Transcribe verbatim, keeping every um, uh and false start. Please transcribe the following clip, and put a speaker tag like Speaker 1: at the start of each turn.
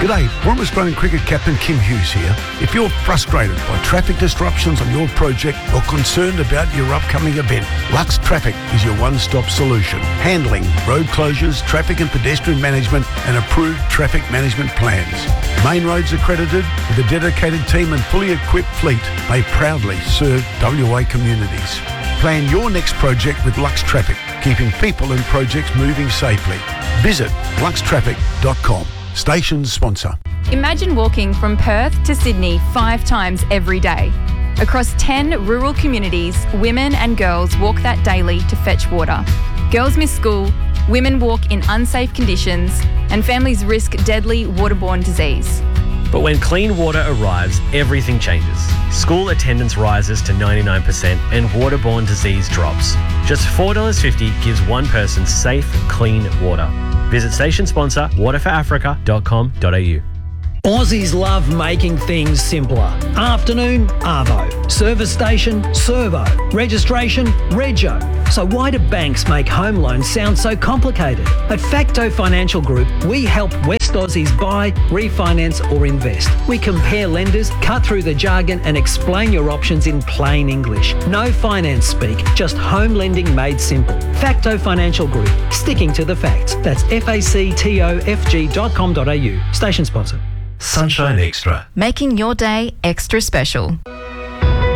Speaker 1: G'day, Warren Australian Cricket Captain Kim Hughes here. If you're frustrated by traffic disruptions on your project or concerned about your upcoming event, Lux Traffic is your one-stop solution. Handling road closures, traffic and pedestrian management and approved traffic management plans. Main roads accredited with a dedicated team and fully equipped fleet, they proudly serve W A communities. Plan your next project with Lux Traffic, keeping people and projects moving safely. Visit lux traffic dot com. Station sponsor.
Speaker 2: Imagine walking from Perth to Sydney five times every day. Across ten rural communities, women and girls walk that daily to fetch water. Girls miss school, women walk in unsafe conditions, and families risk deadly waterborne disease.
Speaker 3: But when clean water arrives, everything changes. School attendance rises to ninety-nine percent and waterborne disease drops. Just four dollars fifty gives one person safe, clean water. Visit station sponsor water for africa dot com dot a u.
Speaker 4: Aussies love making things simpler. Afternoon, Arvo. Service station, Servo. Registration, Rego. So why do banks make home loans sound so complicated? At Facto Financial Group, we help West Aussies buy, refinance or invest. We compare lenders, cut through the jargon and explain your options in plain English. No finance speak, just home lending made simple. Facto Financial Group, sticking to the facts. That's F A C T O F G dot com dot a u. Station sponsor.
Speaker 5: Sunshine Extra.
Speaker 6: Making your day extra special.